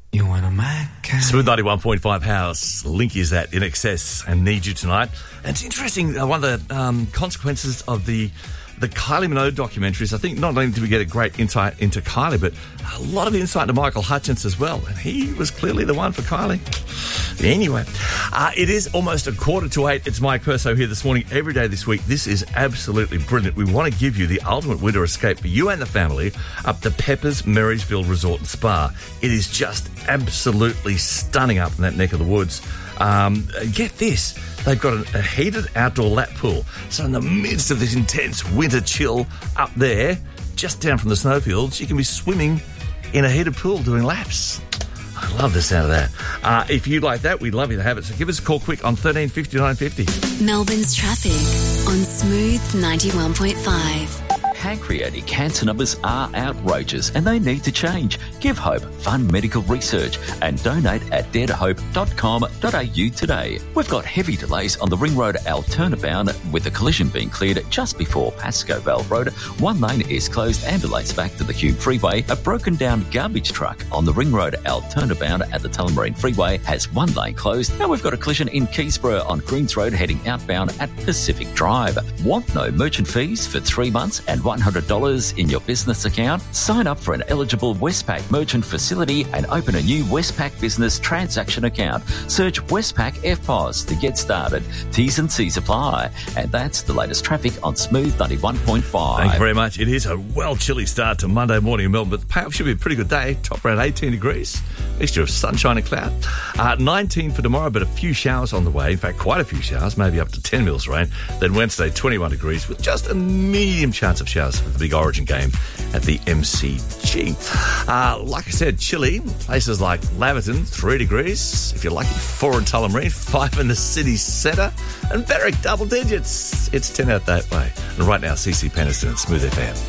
You want my kind. Smooth 91.5 House. Linky is that In Excess and Need You Tonight. And it's interesting, one of the consequences of the Kylie Minogue documentaries, I think not only did we get a great insight into Kylie, but a lot of insight into Michael Hutchence as well. And he was clearly the one for Kylie. Anyway, it is almost 7:45. It's Mike Perso here this morning, every day this week. This is absolutely brilliant. We want to give you the ultimate winter escape for you and the family up to Pepper's Marysville Resort and Spa. It is just absolutely stunning up in that neck of the woods. Get this. They've got a heated outdoor lap pool. So in the midst of this intense winter chill up there, just down from the snowfields, you can be swimming in a heated pool doing laps. I love the sound of that. If you like that, we'd love you to have it. So give us a call quick on 1350 950. Melbourne's traffic on Smooth 91.5. Pancreatic cancer numbers are outrageous and they need to change. Give hope, fund medical research and donate at daretohope.com.au today. We've got heavy delays on the Ring Road Alternabound with a collision being cleared just before Pascoe Vale Road. One lane is closed and relates back to the Hume Freeway. A broken down garbage truck on the Ring Road Alternabound at the Tullamarine Freeway has one lane closed. Now we've got a collision in Keysborough on Greens Road heading outbound at Pacific Drive. Want no merchant fees for 3 months and $100 in your business account? Sign up for an eligible Westpac merchant facility and open a new Westpac business transaction account. Search Westpac FPOS to get started. T's and C's apply. And that's the latest traffic on Smooth 91.5. Thank you very much. It is a chilly start to Monday morning in Melbourne, but the payoff should be a pretty good day. Top around 18 degrees. Mixture of sunshine and cloud. 19 for tomorrow, but a few showers on the way. In fact, quite a few showers, maybe up to 10 mils rain. Then Wednesday, 21 degrees with just a medium chance of showers for the big Origin game at the MCG. Like I said, chilly. Places like Laverton, 3 degrees. If you're lucky, 4 in Tullamarine, 5 in the city centre. And Berwick, double digits. It's 10 out that way. And right now, CC Peniston and Smooth FM.